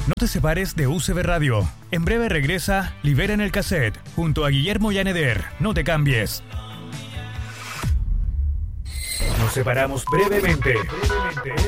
No te separes de UCB Radio. En breve regresa Liberen el Cassette, junto a Guillermo Yaneder. No te cambies. Nos separamos brevemente.